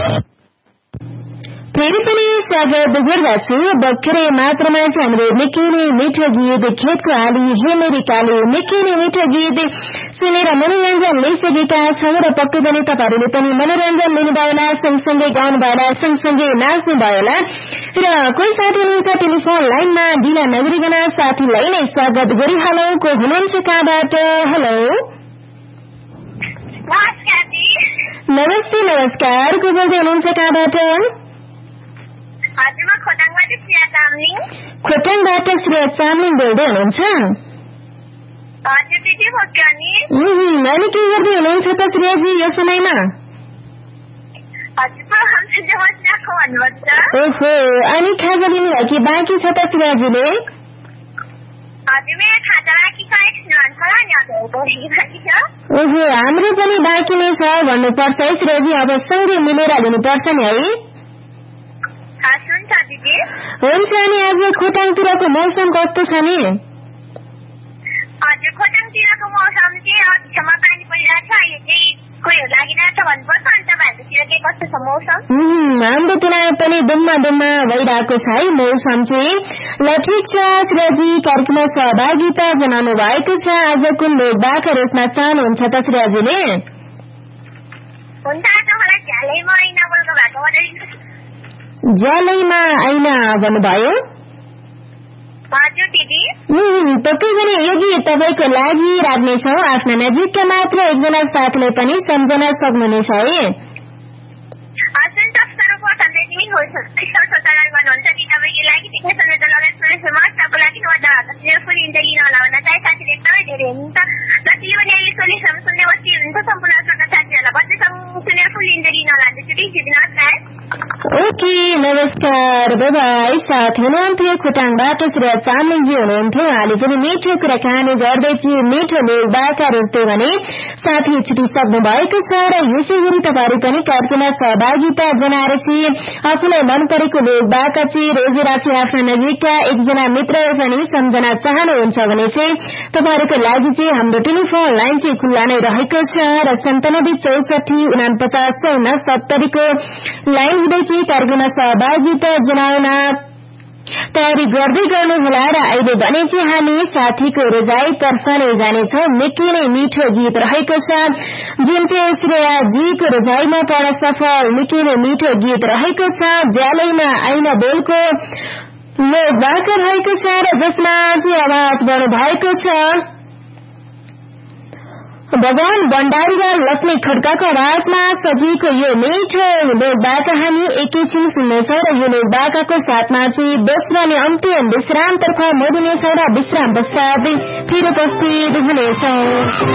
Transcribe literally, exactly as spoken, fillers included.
फेरि पनि स्वागत गर्दछु। भर्खरै मात्रामा चाहिँ हामीले निकै नै मिठो गीत खेतको आली हे मेरी काली निकै नै मिठो गीत सुनेर मनोरञ्जन लिइसकेका छौं र पक्कै पनि तपाईहरूले पनि मनोरञ्जन लिनुभयो होला, सँगसँगै गाउनुभयो होला, सँगसँगै नाच्नुभयो होला र कोही साथी हुनुहुन्छ टेलिफोन लाइनमा ढिला नगरिकन साथीलाई नै स्वागत गरिहालौ। को हुनुहुन्छ कहाँबाट? हेलो नमस्ते। नमस्कार। को बोल्दै हुनुहुन्छ कहाँबाट? खोटाङबाट श्रेया चामलिङ बोल्दै हुनुहुन्छ? अनि के गर्दै हुनुहुन्छ त श्रेयाजी यो समयमा? ओहो, अनि खाजा लिनुभयो कि बाँकी छ त श्रेयाजीले? ओहो, हाम्रो पनि बाँकी नै छ भन्नुपर्छ है श्रेयाजी। अब सँगै मिलेर लिनुपर्छ नि है। हुन्छ। अनि आज खोटाङतिरको मौसम कस्तो छ नि? हजुर, खोटाङतिरको मौसम चाहिँ अहिलेसम्म पानी परिरहेको छ। अहिले चाहिँ कोही लागिरहेको छ भन्नुपर्छ। अनि तपाईँहरूकोतिर के कस्तो छ मौसम? हाम्रोतिर पनि दुम्मा दुम्मा भइरहेको छ है मौसम चाहिँ। ल ठिक छ श्रेयाजी, कार्यक्रममा सहभागिता जनाउनु भएको छ। आज कुन लोकबाका रोज्न चाहनुहुन्छ त श्रेयाजीले? हुन्छ, आज मलाई झ्यालैमा ऐना बोल्को भएको बजाइदिनुहोस्। झ्यालैमा ऐना भन्नुभयो? हजुर दिदी। पक्कै पनि यो गीत तपाईँको लागि राख्नेछौ। आफ्ना नजिकका मात्र एकजना साथीलाई पनि सम्झन सक्नुहुनेछ है। ओके, नमस्कार, बाई। साथ हुनुहुन्थ्यो खोटाङबाट श्रेया चामलिङजी हुनुहुन्थ्यो। उहाँले पनि मिठो कुराकानी गर्दै थिए, मिठो लोकबाका रोज्दै भने साथी छुटिसक्नु भएको छ र यसै गरी तपाईँहरू पनि कार्यक्रममा सहभागिता जनाएर चाहिँ आफूलाई मन परेको लोकबाका चाहिँ रोजेर चाहिँ आफ्ना नजिकका एकजना मित्र पनि सम्झना चाहनुहुन्छ भने चाहिँ तपाईँहरूको लागि चाहिँ हाम्रो टेलिफोन लाइन चाहिँ खुल्ला नै रहेको छ र सन्तानब्बे चौसठी उनापचास चौन्न सत्तरीको लाइन हुँदै चाहिँ कार्यक्रममा सहभागिता जनाउन तयारी गर्दै गर्नुहोला। र अहिले भने चाहिँ हामी साथीको रोजाइतर्फ नै जानेछौँ। निकै नै मिठो गीत रहेको छ जुन चाहिँ श्रेयाजीको रोजाइमा पढ सफल निकै नै मिठो गीत रहेको छ। ज्यालैमा ऐना बोलको लोकबाका रहेको छ र जसमा चाहिँ आवाज बढ्नु भएको छ भगवान भण्डारी र लक्ष्मी खड्काको आवाजमा सजिएको यो मिठो लोकबाका हामी एकैछिन सुन्नेछौँ र यो लोकबाकाको साथमा चाहिँ दोस्रो अनि अन्तिम विश्रामतर्फ मोडिनेछौँ र विश्राम पश्चात फेरि उपस्थित हुनेछौँ।